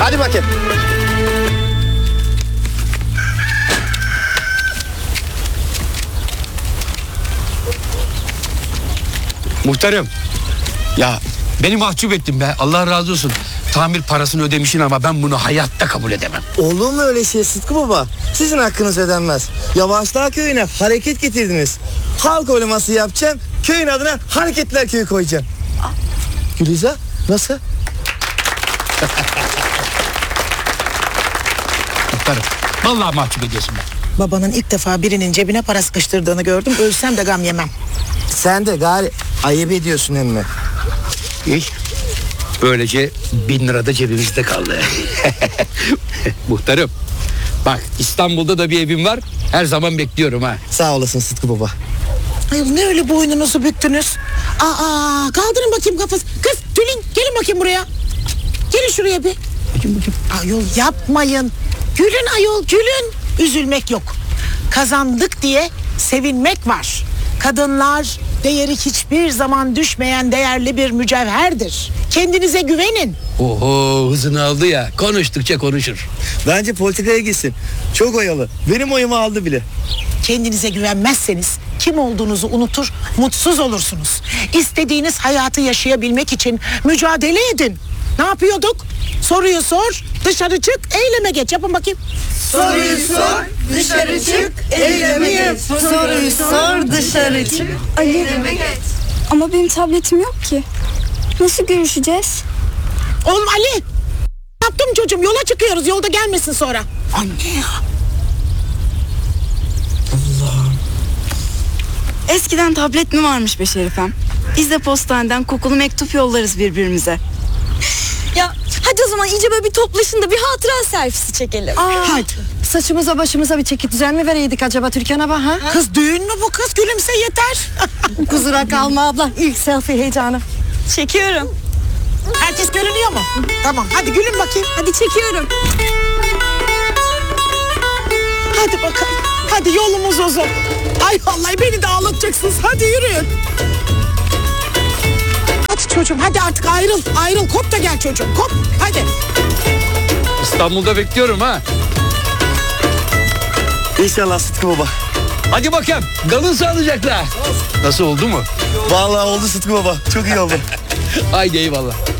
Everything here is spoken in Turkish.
Hadi bakayım. Muhtarım. Ya beni mahcup ettin be. Allah razı olsun. Tamir parasını ödemişsin ama ben bunu hayatta kabul edemem. Olur mu öyle şey Sıtkı Baba? Sizin hakkınız ödenmez. Yavaşlar köyüne hareket getirdiniz. Halk oylaması yapacağım. Köyün adına Hareketler Köyü koyacağım. Gülizar nasıl? Muhtarım. Vallahi mahcup ediyorsun be. Babanın ilk defa birinin cebine para sıkıştırdığını gördüm. Ölsem de gam yemem. Sen de gari ayıp ediyorsun emmi. İyi. Böylece 1000 lira da cebimizde kaldı. Muhtarım. Bak İstanbul'da da bir evim var. Her zaman bekliyorum ha. Sağ olasın Sıtkı Baba. Ay ne öyle boynunuzu büktünüz? Aa, kaldırın bakayım kafası. Kız Tülin gelin bakayım buraya. Gelin şuraya bir. Ayol yapmayın. Gülün ayol gülün. Üzülmek yok. Kazandık diye sevinmek var. Kadınlar değeri hiçbir zaman düşmeyen değerli bir mücevherdir. Kendinize güvenin. Oho hızını aldı ya. Konuştukça konuşur. Bence politikaya gitsin. Çok oyalı. Benim oyumu aldı bile. Kendinize güvenmezseniz kim olduğunuzu unutur, mutsuz olursunuz. İstediğiniz hayatı yaşayabilmek için mücadele edin. Ne yapıyorduk? Soruyu sor, dışarı çık, eyleme geç. Yapın bakayım. Soruyu sor, dışarı çık, eyleme geç. Soruyu sor, dışarı çık, eyleme geç. Ama benim tabletim yok ki. Nasıl görüşeceğiz? Oğlum Ali, yaptım çocuğum, yola çıkıyoruz. Yolda gelmesin sonra. Anne ya. Eskiden tablet mi varmış be Şerifem? Biz de postaneden kokulu mektup yollarız birbirimize. Ya hadi o zaman iyice böyle bir toplaşın da bir hatıra selfie'si çekelim. Hadi. Saçımıza başımıza bir çeki düzen mi vereydik acaba Türkan abla ha? Kız düğün mü bu kız? Gülümse yeter. Kusura kalma abla. İlk selfie heyecanı. Çekiyorum. Herkes görünüyor mu? Tamam, hadi gülün bakayım. Hadi çekiyorum. Hadi bakalım. Hadi yolumuz uzun. Ay vallahi beni de ağlatacaksınız. Hadi yürüyün. Hadi çocuğum hadi artık ayrıl. Ayrıl kop da gel çocuğum kop. Hadi. İstanbul'da bekliyorum ha. İnşallah Sıtkı Baba. Hadi bakayım. Kalın sağlıcakla. Nasıl oldu mu? Vallahi oldu Sıtkı Baba. Çok iyi oldu. Haydi eyvallah.